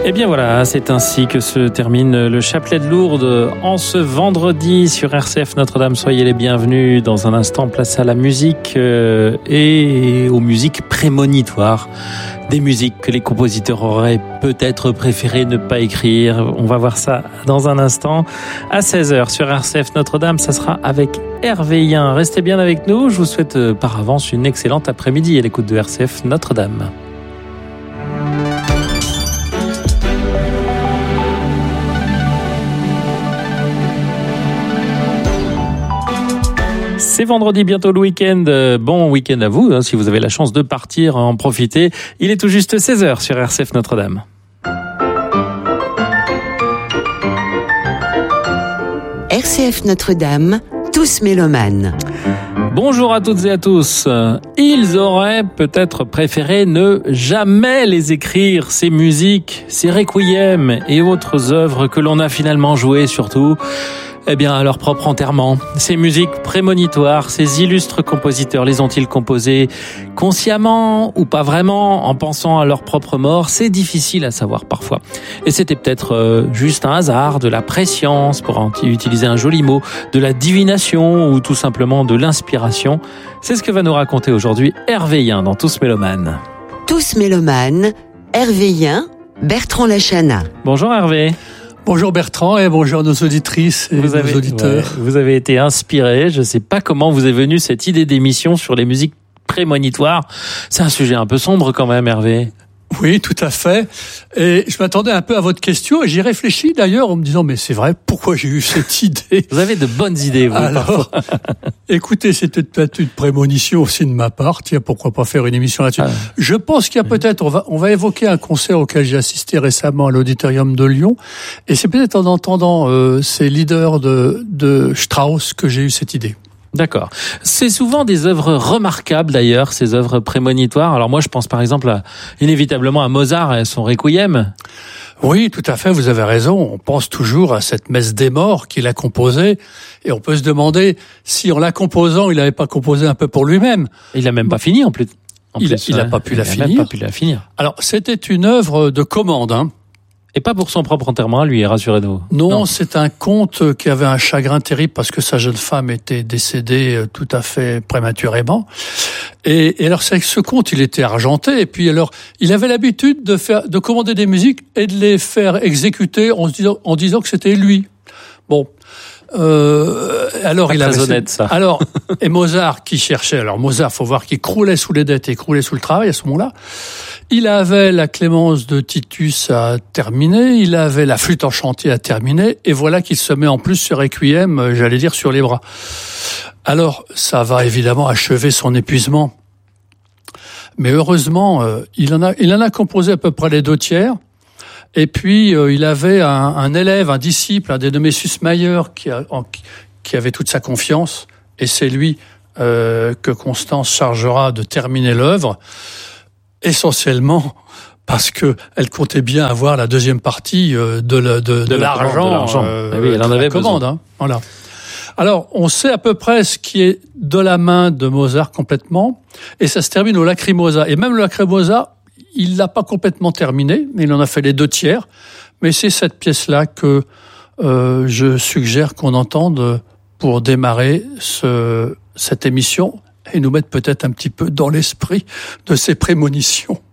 Et bien voilà, c'est ainsi que se termine le chapelet de Lourdes en ce vendredi sur RCF Notre-Dame. Soyez les bienvenus. Dans un instant, place à la musique et aux musiques prémonitoires. Des musiques que les compositeurs auraient peut-être préféré ne pas écrire. On va voir ça dans un instant. À 16h sur RCF Notre-Dame, ça sera avec Hervé Yen. Restez bien avec nous. Je vous souhaite par avance une excellente après-midi à l'écoute de RCF Notre-Dame. C'est vendredi, bientôt le week-end. Bon week-end à vous, si vous avez la chance de partir, en profiter. Il est tout juste 16h sur RCF Notre-Dame. RCF Notre-Dame, tous mélomanes. Bonjour à toutes et à tous. Ils auraient peut-être préféré ne jamais les écrire, ces musiques, ces requiems et autres œuvres que l'on a finalement jouées surtout. Eh bien, à leur propre enterrement. Ces musiques prémonitoires, ces illustres compositeurs, les ont-ils composées consciemment ou pas vraiment, en pensant à leur propre mort? C'est difficile à savoir parfois. Et c'était peut-être juste un hasard, de la prescience, pour utiliser un joli mot, de la divination ou tout simplement de l'inspiration. C'est ce que va nous raconter aujourd'hui Hervé Yen dans Tous mélomanes. Tous mélomanes, Hervé Yen, Bertrand Lachana. Bonjour Hervé. Bonjour Bertrand et bonjour nos auditrices et nos auditeurs. Ouais, vous avez été inspiré, je ne sais pas comment vous est venue cette idée d'émission sur les musiques prémonitoires. C'est un sujet un peu sombre quand même, Hervé. Oui, tout à fait. Et je m'attendais un peu à votre question et j'y réfléchis d'ailleurs en me disant mais c'est vrai, pourquoi j'ai eu cette idée? Vous avez de bonnes idées, vous. Alors, écoutez, c'était peut-être une prémonition aussi de ma part. Tiens, pourquoi pas faire une émission là-dessus? Je pense qu'il y a peut-être, on va évoquer un concert auquel j'ai assisté récemment à l'Auditorium de Lyon. Et c'est peut-être en entendant ces leaders de Strauss que j'ai eu cette idée. D'accord. C'est souvent des œuvres remarquables d'ailleurs, ces œuvres prémonitoires. Alors moi je pense par exemple inévitablement à Mozart et son Requiem. Oui, tout à fait, vous avez raison. On pense toujours à cette messe des morts qu'il a composée et on peut se demander si en la composant, il n'avait pas composé un peu pour lui-même. Il n'a même pas fini en plus. Il n'a pas pu la finir. Alors c'était une œuvre de commande, hein. Et pas pour son propre enterrement, lui, rassurez-nous. Non, c'est un comte qui avait un chagrin terrible parce que sa jeune femme était décédée tout à fait prématurément. Et alors, c'est avec ce comte, il était argenté. Et puis alors, il avait l'habitude de commander des musiques et de les faire exécuter en disant que c'était lui. Bon. Alors pas il très avait honnête, ça. Alors et Mozart qui cherchait. Alors Mozart, faut voir qu'il croulait sous les dettes et croulait sous le travail à ce moment-là. Il avait la Clémence de Titus à terminer, il avait la Flûte enchantée à terminer, et voilà qu'il se met en plus sur Requiem, j'allais dire sur les bras. Alors ça va évidemment achever son épuisement, mais heureusement il en a composé à peu près les 2/3. Et puis, il avait un élève, un disciple, un dénommé Sussmayer, qui avait toute sa confiance. Et c'est lui que Constance chargera de terminer l'œuvre, essentiellement parce que elle comptait bien avoir la deuxième partie de l'argent. Oui, elle en avait commande, besoin. Hein, voilà. Alors, on sait à peu près ce qui est de la main de Mozart complètement, et ça se termine au Lacrimosa. Et même le Lacrimosa, il l'a pas complètement terminé, mais il en a fait les 2/3. Mais c'est cette pièce-là que je suggère qu'on entende pour démarrer cette émission et nous mettre peut-être un petit peu dans l'esprit de ces prémonitions.